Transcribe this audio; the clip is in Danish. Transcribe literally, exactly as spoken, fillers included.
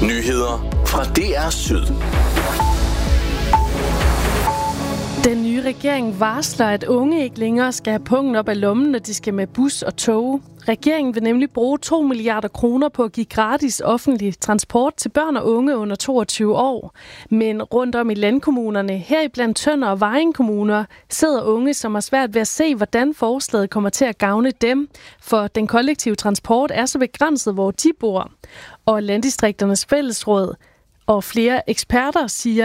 Nyheder fra D R Syd. Den nye regering varsler, at unge ikke længere skal have pungen op af lommen, når de skal med bus og tog. Regeringen vil nemlig bruge to milliarder kroner på at give gratis offentlig transport til børn og unge under toogtyve år. Men rundt om i landkommunerne, heriblandt Tønder og Vejen kommuner, sidder unge, som har svært ved at se, hvordan forslaget kommer til at gavne dem. For den kollektive transport er så begrænset, hvor de bor. Og Landdistrikternes Fællesråd og flere eksperter siger,